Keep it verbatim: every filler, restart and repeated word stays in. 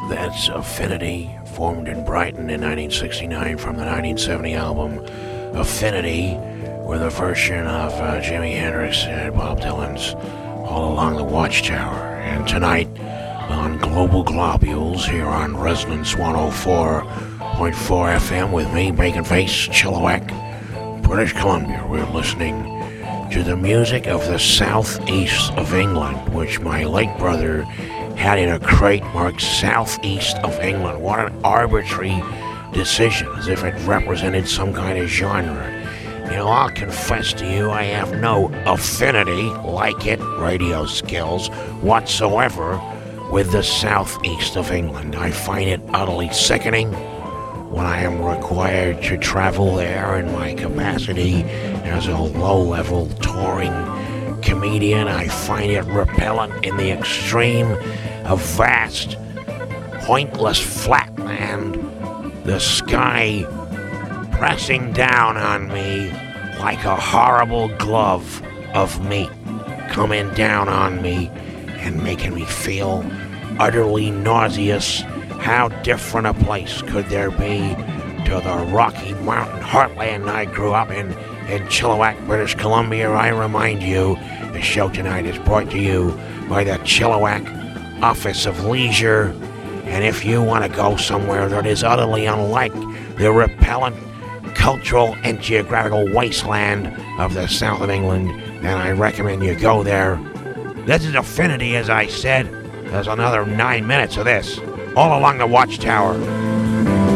That's Affinity, formed in Brighton in nineteen sixty-nine from the nineteen seventy album Affinity, with a version of uh, Jimi Hendrix and Bob Dylan's All Along the Watchtower. And tonight on Global Globules here on Resonance one oh four point four F M with me, Bacon Face, Chilliwack, British Columbia, we're listening to the music of the southeast of England, which my late brother had in a crate marked Southeast of England. What an arbitrary decision, as if it represented some kind of genre. You know, I'll confess to you, I have no affinity, like it, radio skills, whatsoever, with the southeast of England. I find it utterly sickening when I am required to travel there in my capacity as a low-level touring comedian. I find it repellent in the extreme, a vast, pointless flatland, the sky pressing down on me like a horrible glove of meat, coming down on me and making me feel utterly nauseous. How different a place could there be to the Rocky Mountain heartland I grew up in, in Chilliwack, British Columbia? I remind you, the show tonight is brought to you by the Chilliwack Office of Leisure, and if you want to go somewhere that is utterly unlike the repellent cultural and geographical wasteland of the south of England, then I recommend you go there. This is Affinity, as I said. There's another nine minutes of this, All Along the Watchtower.